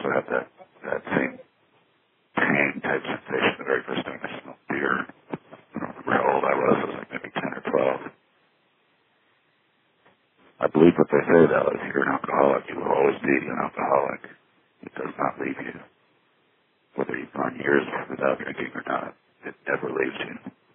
also have that same tang type sensation the very first time I smelled beer. I don't remember how old I was. I was like maybe 10 or 12. I believe what they say, though. If you're an alcoholic, you will always be an alcoholic. It does not leave you. Whether you've gone years without drinking or not, it never leaves you.